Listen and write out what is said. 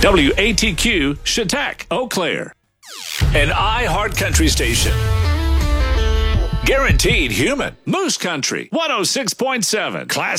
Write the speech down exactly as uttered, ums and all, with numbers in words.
W A T Q, Chautauqua, Eau Claire. An iHeart Country station. Guaranteed human. Moose Country, one oh six point seven. Class